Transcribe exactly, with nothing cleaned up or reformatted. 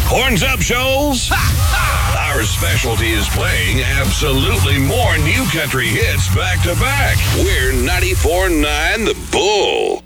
Horns up, Shoals. Our specialty is playing absolutely more new country hits back to back. We're ninety-four point nine The Bull.